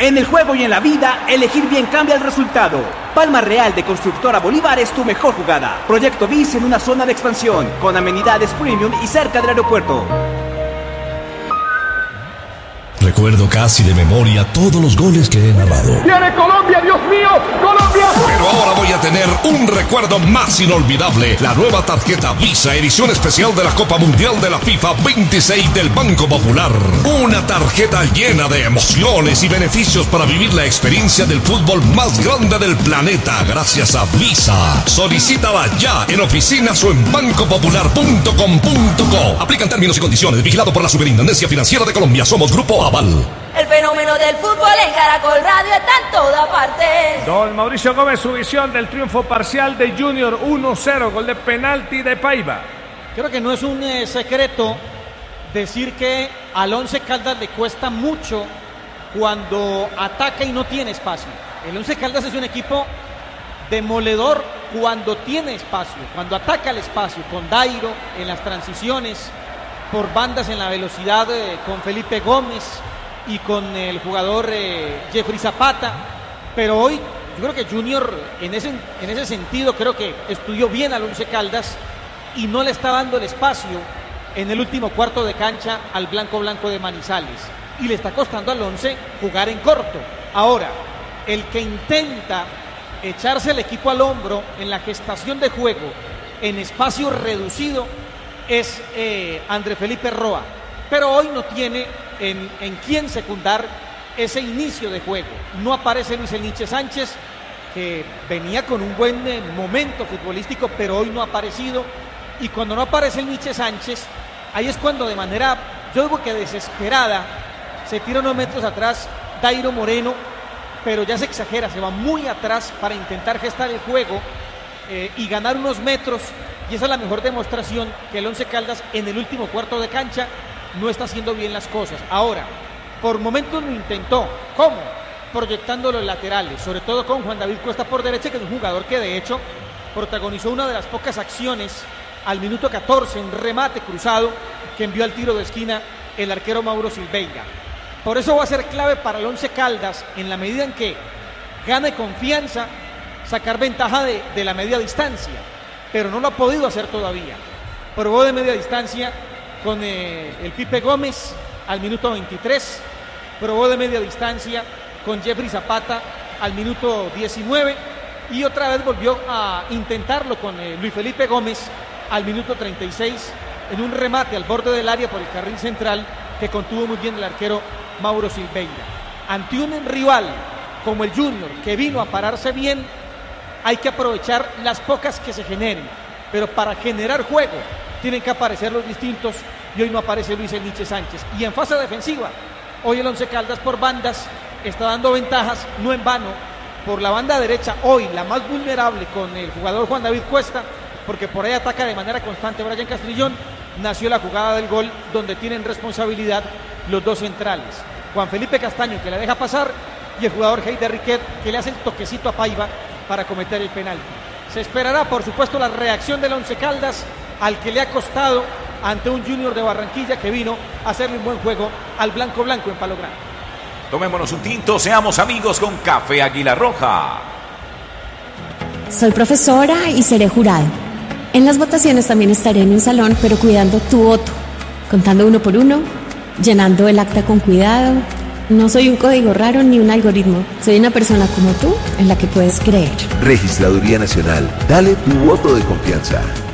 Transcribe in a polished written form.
En el juego y en la vida, elegir bien cambia el resultado. Palma Real de Constructora Bolívar es tu mejor jugada. Proyecto BIS en una zona de expansión, con amenidades premium y cerca del aeropuerto. Recuerdo casi de memoria todos los goles que he narrado. ¡Viene Colombia, Dios mío! ¡Colombia! Pero ahora voy a tener un recuerdo más inolvidable. La nueva tarjeta Visa, edición especial de la Copa Mundial de la FIFA 26 del Banco Popular. Una tarjeta llena de emociones y beneficios para vivir la experiencia del fútbol más grande del planeta gracias a Visa. Solicítala ya en oficinas o en bancopopular.com.co. Aplican términos y condiciones. Vigilado por la Superintendencia Financiera de Colombia. Somos Grupo Aval. El fenómeno del fútbol en Caracol Radio está en toda parte. Don Mauricio Gómez, su visión del triunfo parcial de Junior 1-0, gol de penalti de Paiva. Creo que no es un secreto decir que al Once Caldas le cuesta mucho cuando ataca y no tiene espacio. El Once Caldas es un equipo demoledor cuando tiene espacio, cuando ataca el espacio, con Dairo en las transiciones, por bandas en la velocidad, con Felipe Gómez y con el jugador Jeffrey Zapata. Pero hoy yo creo que Junior en ese sentido creo que estudió bien al Once Caldas y no le está dando el espacio en el último cuarto de cancha al blanco de Manizales, y le está costando al Once jugar en corto. Ahora, el que intenta echarse el equipo al hombro en la gestación de juego en espacio reducido es André Felipe Roa, pero hoy no tiene en quién secundar ese inicio de juego. No aparece Luis Elniche Sánchez, que venía con un buen momento futbolístico, pero hoy no ha aparecido. Y cuando no aparece Elniche Sánchez, ahí es cuando de manera, yo digo que desesperada, se tira unos metros atrás Dairo Moreno, pero ya se exagera, se va muy atrás para intentar gestar el juego y ganar unos metros. Y esa es la mejor demostración que el Once Caldas en el último cuarto de cancha no está haciendo bien las cosas. Ahora, por momentos lo intentó. ¿Cómo? Proyectando los laterales, sobre todo con Juan David Cuesta por derecha, que es un jugador que de hecho protagonizó una de las pocas acciones al minuto 14, un remate cruzado que envió al tiro de esquina el arquero Mauro Silveira. Por eso va a ser clave para el Once Caldas, en la medida en que gane confianza, sacar ventaja de la media distancia. Pero no lo ha podido hacer todavía. Probó de media distancia con el Pipe Gómez al minuto 23, probó de media distancia con Jeffrey Zapata al minuto 19 y otra vez volvió a intentarlo con Luis Felipe Gómez al minuto 36 en un remate al borde del área por el carril central que contuvo muy bien el arquero Mauro Silveira. Ante un rival como el Junior, que vino a pararse bien, hay que aprovechar las pocas que se generen, pero para generar juego tienen que aparecer los distintos, y hoy no aparece Luis Elniche Sánchez. Y en fase defensiva, hoy el Once Caldas por bandas está dando ventajas, no en vano. Por la banda derecha, hoy la más vulnerable con el jugador Juan David Cuesta, porque por ahí ataca de manera constante Brian Castrillón. Nació la jugada del gol donde tienen responsabilidad los dos centrales, Juan Felipe Castaño, que la deja pasar, y el jugador Heider Riquet, que le hace el toquecito a Paiva para cometer el penal. Se esperará, por supuesto, la reacción del Once Caldas, al que le ha costado ante un Junior de Barranquilla que vino a hacerle un buen juego al blanco en Palo Grande. Tomémonos un tinto, seamos amigos con Café Águila Roja. Soy profesora y seré jurado. En las votaciones también estaré en un salón, pero cuidando tu voto, contando uno por uno, llenando el acta con cuidado. No soy un código raro ni un algoritmo. Soy una persona como tú en la que puedes creer. Registraduría Nacional. Dale tu voto de confianza.